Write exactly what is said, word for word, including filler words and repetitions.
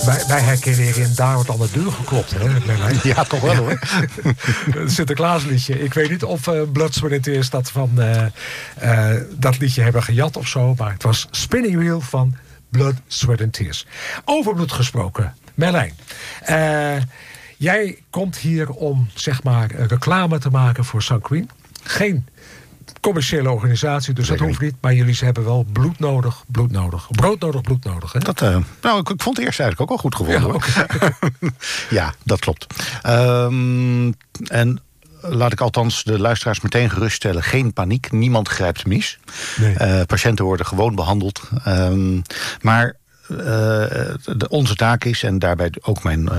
Wij, wij herkennen hierin, daar wordt aan de deur geklopt, hè? Merlijn? Ja, toch wel hoor. Het Sinterklaasliedje. Ik weet niet of uh, Blood, Sweat and Tears dat van uh, uh, dat liedje hebben gejat of zo. Maar het was Spinning Wheel van Blood, Sweat and Tears. Over bloed gesproken. Merlijn. Uh, jij komt hier om, zeg maar, reclame te maken voor Sanquin. Geen commerciële organisatie, dus Zeker dat hoeft niet. Maar jullie hebben wel bloed nodig, bloed nodig. Brood nodig, bloed nodig. Hè? Dat, uh, nou, ik, ik vond het eerst eigenlijk ook wel goed gevonden. Ja, okay. Ja, dat klopt. Um, en laat ik althans de luisteraars meteen geruststellen. Geen paniek, niemand grijpt mis. Nee. Uh, patiënten worden gewoon behandeld. Um, maar Uh, de, onze taak is, en daarbij ook mijn uh,